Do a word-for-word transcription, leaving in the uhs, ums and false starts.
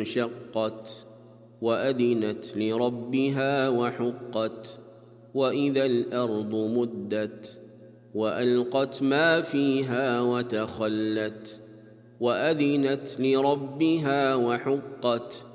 انشقت وأذنت لربها وحقت وإذا الأرض مدت وألقت ما فيها وتخلت وأذنت لربها وحقت